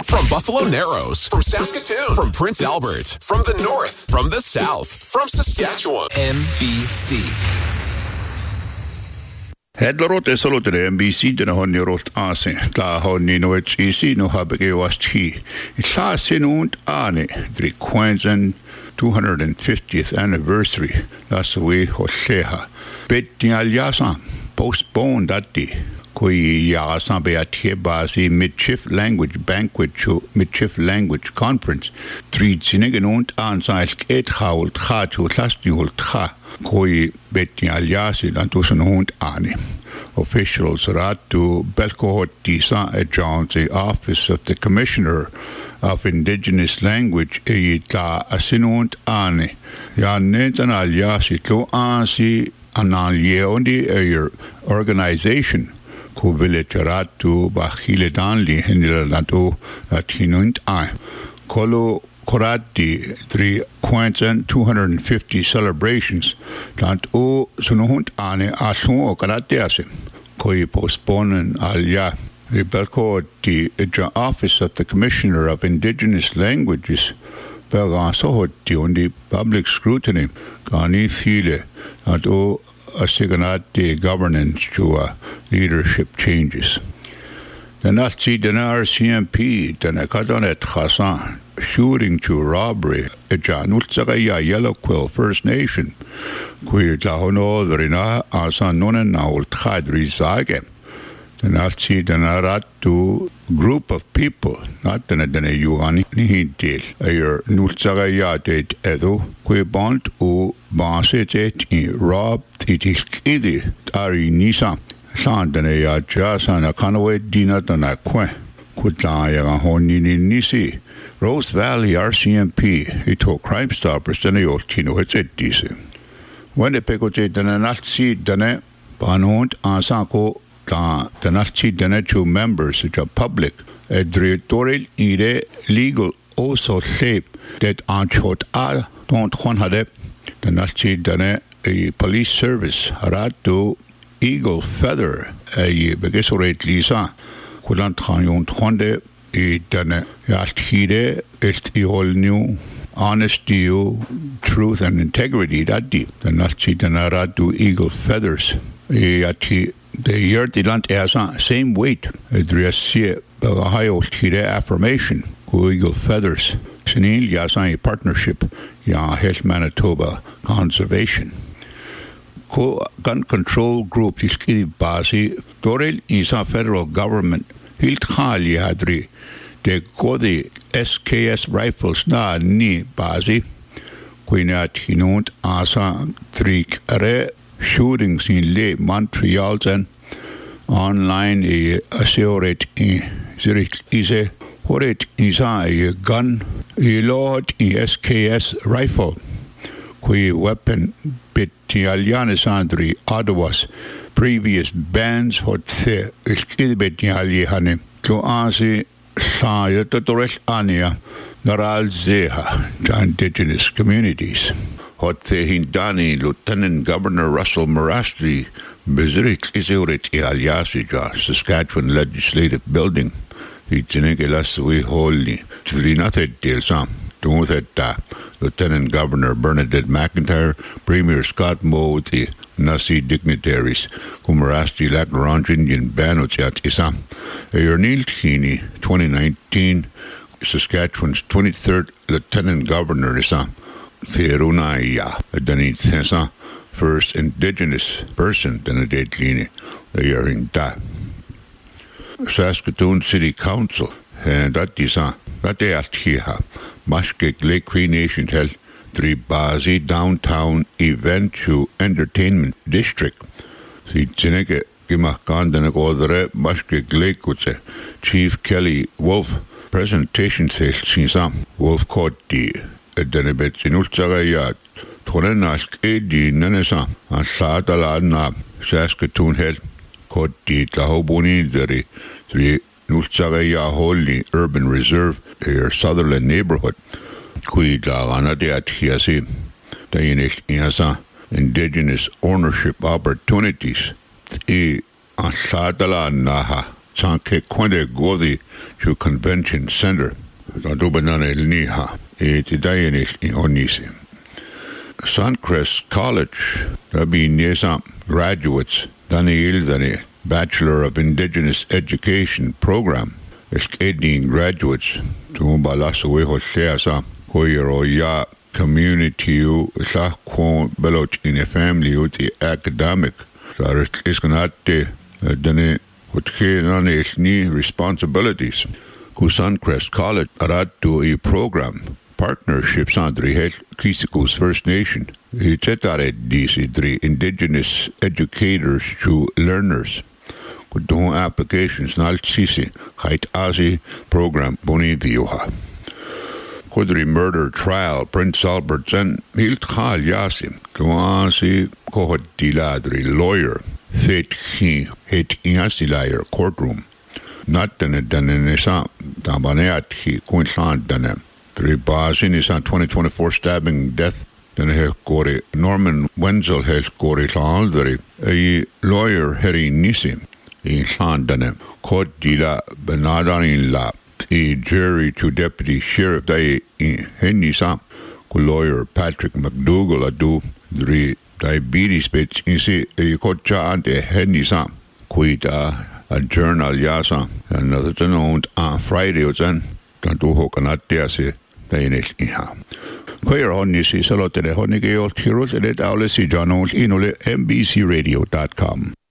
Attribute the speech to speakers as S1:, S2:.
S1: From Buffalo Narrows, from Saskatoon, from Prince Albert, from the north, from the south, from Saskatchewan. NBC.
S2: Hedlerot esolot NBC dena honni rolt ase ta honni no isi no habege wast he sa sinunt ane the Queensland 250th anniversary that's the way hoseha bet nialyasa postponed that day koi yasa be atbasi midship language banquet to midship language conference three zinegenunt ansail ket hault khatu lasti holt kha koi betni aliasi lantusen hund ane. Officials ratu Belcohot Disa adjourns the office of the Commissioner of Indigenous Language ta asinunt ane. Ya netan aliasi lo ansi analieondi your organization ko village ratu bahile danli hinilantu atinunt ane. Kolo Korati 3 Queensland 250 celebrations tant o sununt ane asun o karate ase koi postponen alya rebelko the office of the Commissioner of Indigenous Languages belga sohoti on the public scrutiny gani file tant o asiganati governance to leadership changes. The Nazi the RCMP the Kadanet Hassan shooting to robbery at Janultsagaya Yellow Quill First Nation. Queer Tahono, the Rina, Asan Nonen, Naul Tadri Zage. The Nazi, the Narat to group of people, not the Nadene Yuani Nihidil, a your Nultsagaya date Edo, Quebont u Banset in Rob Titis Kidi, Tari Nisa, Sandane ya Jasan, a Kanaway Dina Tanakwe, Kutaya Honini Nisi. Rose Valley RCMP, he told Crime Stoppers, then he Tino, it's it decent. When the Pecote dana Nazi dane, Banont Ansako, the Nazi dane two members, which are public, a directorial ide legal also shape that Anchot A don't Honhade, the Nazi dane a police service, Haratu Eagle Feather, a Begesorate Lisa, Kulant Hanyon Honde. Done hire it's all new honesty, truth and integrity that deep. The Nazi danara do eagle feathers. The year the land has same weight. Adriasia Ohio hire affirmation. Go eagle feathers. Sinil yasan a partnership. Ya Health Manitoba conservation. Gun control group is key basi. Dorel is a federal government. Hilt Khali hadri. De Godi SKS rifles na ni bazi. Quinat Hinunt Asa 3 are shootings in Le Montreal and online a assurate Zurich is a Horit is a gun a lot in SKS rifle. Qui weapon bit Alianis Andri Ottawa's previous bans hot the Skidbet Yali to Asi Saya Totores Ania Naral Zeha to Indigenous communities. Hot the Hindani Lieutenant Governor Russell Marastri Bizirik Izurit Aliasija Saskatchewan Legislative Building. The Tinegelas we holy to the Nathet Dilsam. Lieutenant Governor Bernadette McIntyre, Premier Scott Moe, the Nasi dignitaries, Kumarasti Lackaranj Indian Banochat Isam, Neil Keeney, 2019, Saskatchewan's 23rd Lieutenant Governor Isam, Theerunaya, Danit Thesa, first Indigenous person, Danadate Keeney, they are in that. Saskatoon City Council, and that is that they asked here. Muskeg Lake Cree Nation held 3 Bazi Downtown Event to Entertainment District. Si Chineke Gimakandanak Odre Muskeg Lake Kutse Chief Kelly Wolf presentation says Sinsam Wolf Koti Edenebet Sinultsagayat Torenask Edi Nenesa and Sadala na Saskatoon held Koti Tahobuni Deri 3 Nultsagaya Holy Urban Reserve, their Sutherland neighborhood. Kui Dagana de Atiasi, Dainish Iasa, indigenous ownership opportunities. E Asadala Naha, Sanke Quende Godi to Convention Center. Dubanana Niha, Etidayanis in Onisi. Suncrest College, Rabi Nesam graduates, Daniel Dani, Bachelor of Indigenous Education program, Escading graduates, Tumbalasaweho Seasa, Koyero Ya, community, Sa Kwon Beloch in a family, the academic, Iskanate, Dane, Hotke Ni responsibilities. Suncrest College, Aratu a program. Partnerships Andre Kisiku's First Nation. Itsetare DC3 Indigenous Educators to Learners. Kudung applications Nal Sisi Hait Asi program Boni Dioha. Kudri murder trial Prince Albert and Hilt Khal Yasim. Tuasi Kohot Diladri lawyer. Thet Hi Het Iasilayer courtroom. Not done Danesa Dabaneat Hi Queensland Danem. Basin is on 2024 stabbing death. Then Kori Norman Wenzel has Kori Aldri, a lawyer Harry Nissim in Sandane, Court Dila Benadarin La, a jury to Deputy Sheriff Day in Hennisam, lawyer Patrick McDougall Adu, the diabetes bits in see a cocha ante Hennisam, Quita a journal Yasa, another known on Friday was then. Tanto Hokanatia. Danish iha. Queer on Nisi Salotele Honigeo Tiros and Alessi Janos Inole MBCRadio.com.